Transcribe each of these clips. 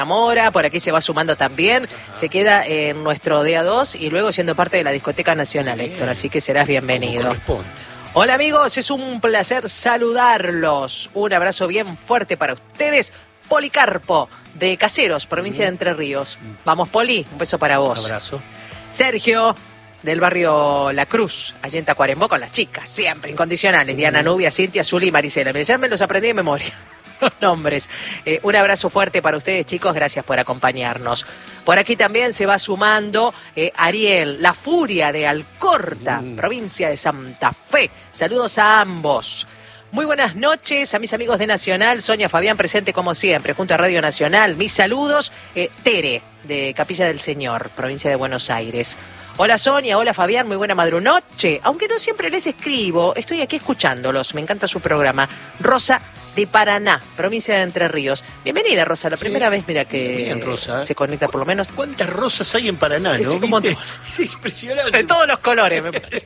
Mora, por aquí se va sumando también, se queda en nuestro DA2 y luego siendo parte de la Discoteca Nacional, Héctor, así que serás bienvenido. Hola amigos, es un placer saludarlos, un abrazo bien fuerte para ustedes, Policarpo de Caseros, provincia de Entre Ríos. Vamos Poli, un beso para vos. Un abrazo. Sergio, del barrio La Cruz, allí en Tacuarembó, con las chicas, siempre incondicionales, Diana, Nubia, Cintia, Zuli y Marisela. Ya me los aprendí de memoria. Los nombres. Un abrazo fuerte para ustedes, chicos. Gracias por acompañarnos. Por aquí también se va sumando Ariel, la furia de Alcorta, provincia de Santa Fe. Saludos a ambos. Muy buenas noches a mis amigos de Nacional. Sonia Fabián presente como siempre, junto a Radio Nacional. Mis saludos. Tere, de Capilla del Señor, provincia de Buenos Aires. Hola Sonia, hola Fabián, muy buena madrunoche. Aunque no siempre les escribo, estoy aquí escuchándolos. Me encanta su programa. Rosa de Paraná, provincia de Entre Ríos. Bienvenida, Rosa, la primera vez, mira que bien, Rosa, se conecta por lo menos. ¿Cuántas rosas hay en Paraná, no? Sí, como es impresionante. De todos los colores, me parece.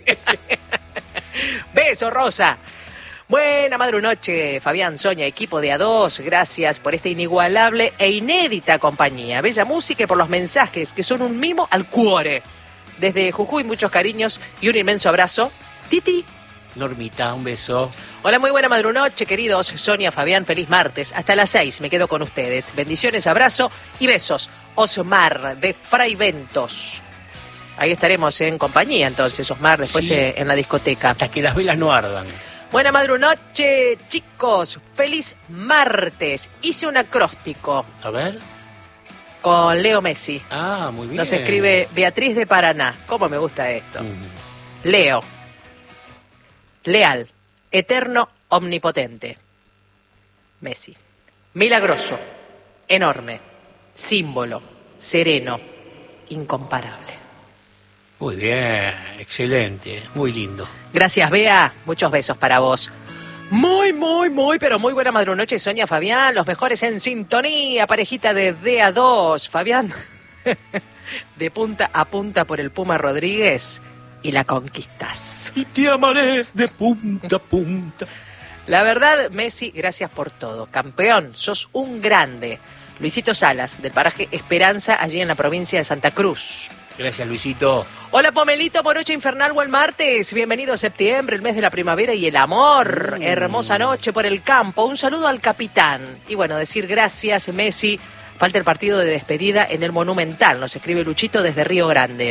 Beso, Rosa. Buena madrunoche, Fabián, Sonia, equipo de A2. Gracias por esta inigualable e inédita compañía. Bella música y por los mensajes que son un mimo al cuore. Desde Jujuy, muchos cariños y un inmenso abrazo. Titi. Normita, un beso. Hola, muy buena madrunoche, queridos. Sonia, Fabián, feliz martes. Hasta las 6 me quedo con ustedes. Bendiciones, abrazo y besos. Osmar, de Fraiventos. Ahí estaremos en compañía, entonces, Osmar, después en la discoteca. Hasta que las velas no ardan. Buena madrunoche, chicos. Feliz martes. Hice un acróstico. A ver. Con Leo Messi. Ah, muy bien. Nos escribe Beatriz de Paraná. ¿Cómo me gusta esto? Leo. Leal. Eterno, omnipotente. Messi. Milagroso. Enorme. Símbolo. Sereno. Incomparable. Muy bien. Excelente. Muy lindo. Gracias, Bea. Muchos besos para vos. Pero muy buena madrunoche, Sonia, Fabián. Los mejores en sintonía. Parejita de DA2. Fabián, de punta a punta por el Puma Rodríguez y la conquistas. Y te amaré de punta a punta. La verdad, Messi, gracias por todo. Campeón, sos un grande. Luisito Salas, del paraje Esperanza, allí en la provincia de Santa Cruz. Gracias, Luisito. Hola, Pomelito, morocha infernal, buen martes. Bienvenido a septiembre, el mes de la primavera y el amor. Hermosa noche por el campo. Un saludo al capitán. Y bueno, decir gracias, Messi. Falta el partido de despedida en el Monumental. Nos escribe Luchito desde Río Grande.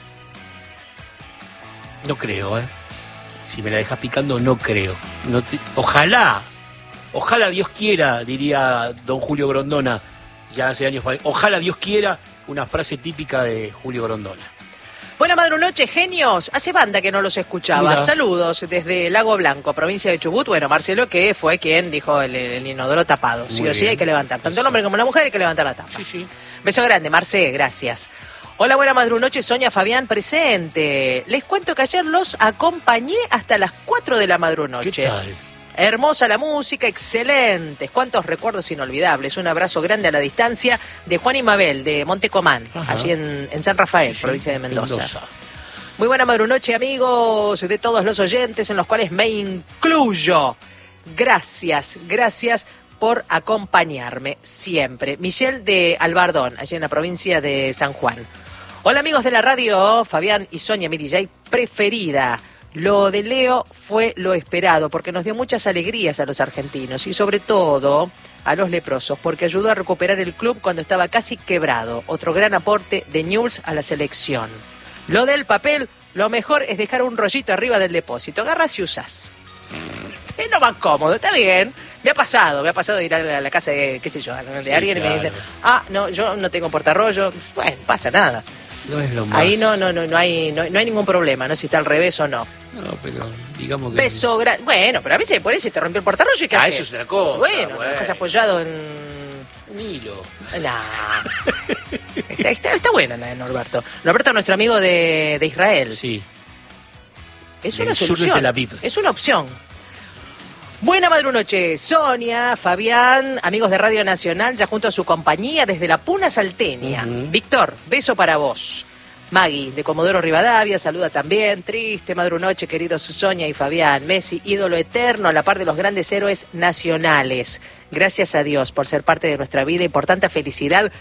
No creo, ¿eh? Si me la dejas picando, no creo. Ojalá Dios quiera, diría don Julio Grondona, ya hace años. Ojalá Dios quiera, una frase típica de Julio Grondona. Buena madrunoche, genios. Hace banda que no los escuchaba. Mira. Saludos desde Lago Blanco, provincia de Chubut. Bueno, Marcelo, que fue quien dijo el inodoro tapado. Sí o sí hay que levantar. Tanto el hombre como la mujer hay que levantar la tapa. Sí. Beso grande, Marce, gracias. Hola, buena madrunoche, Sonia, Fabián, presente. Les cuento que ayer los acompañé hasta las 4 de la madrunoche. ¿Qué tal? Hermosa la música, excelentes. Cuántos recuerdos inolvidables. Un abrazo grande a la distancia de Juan y Mabel, de Montecomán, allí en San Rafael, provincia de Mendoza. Muy buena madrunoche, amigos, de todos los oyentes, en los cuales me incluyo. Gracias por acompañarme siempre. Michelle de Albardón, allí en la provincia de San Juan. Hola, amigos de la radio, Fabián y Sonia, mi DJ preferida. Lo de Leo fue lo esperado porque nos dio muchas alegrías a los argentinos y sobre todo a los leprosos porque ayudó a recuperar el club cuando estaba casi quebrado. Otro gran aporte de Newell's a la selección. Lo del papel, lo mejor es dejar un rollito arriba del depósito. Agarras y usas. Es lo más cómodo, está bien. Me ha pasado de ir a la casa de, qué sé yo, de alguien y me dicen, no, yo no tengo portarrollo. Bueno, pasa nada. No es lo más. Ahí no hay ningún problema, no si está al revés o no. No, pero digamos que... Beso grande. Bueno, pero a veces por ahí se te rompió el portarrollo y ¿qué haces? eso es otra cosa. Bueno, lo dejas apoyado en... Un hilo. Nah. Está buena la de Norberto. Norberto, nuestro amigo de Israel. Sí. Es Del una sur de solución. Tel Aviv. Es una opción. Buena madrunoche, Sonia, Fabián, amigos de Radio Nacional, ya junto a su compañía desde la Puna Salteña. Víctor, beso para vos. Maggie, de Comodoro Rivadavia, saluda también. Triste madrunoche, queridos Sonia y Fabián. Messi, ídolo eterno a la par de los grandes héroes nacionales. Gracias a Dios por ser parte de nuestra vida y por tanta felicidad